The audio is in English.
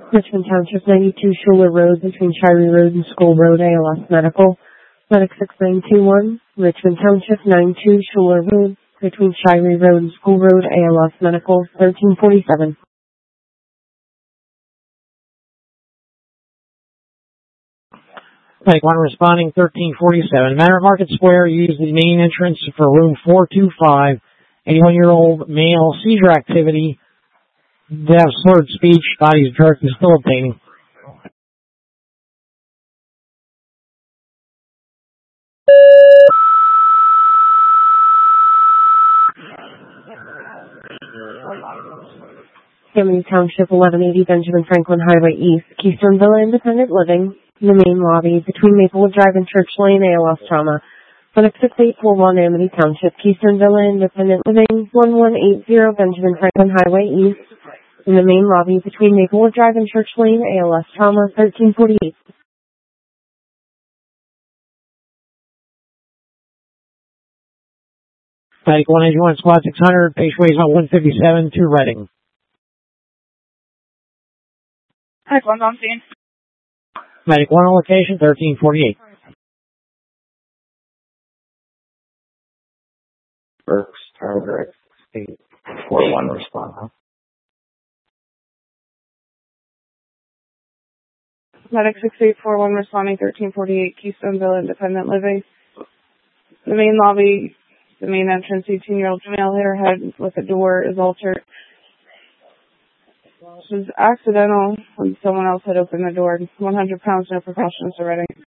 Richmond Township 92 Schuler Road between Shirey Road and School Road, ALS Medical. Medic 6921, Richmond Township 92 Schuler Road between Shirey Road and School Road, ALS Medical, 1347. Medic 1 responding 1347. Manor Market Square, use the main entrance for room 425. 81-year-old male, seizure activity. They have slurred speech, body's jerked, is still obtaining. Tammany Township 1180 Benjamin Franklin Highway East, Keystone Villa Independent Living, in the main lobby between Maplewood Drive and Church Lane, ALS Trauma. Clinic 6841 Amity Township, Keystone Villa Independent Living, 1180 Benjamin Franklin Highway East, in the main lobby between Maplewood Drive and Church Lane, ALS Trauma, 1348. Medic 191 Squad 600, patient weighs about 157 to Reading. Medic 1 on scene. Medic 1 on location, 1348. Burks, Target 841 respond. Medic 6841 responding 1348 Keystone Villa Independent Living. The main lobby, the main entrance, 18-year-old female hit her head with a door is altered. This was accidental when someone else had opened the door. 100 pounds, no precautions already.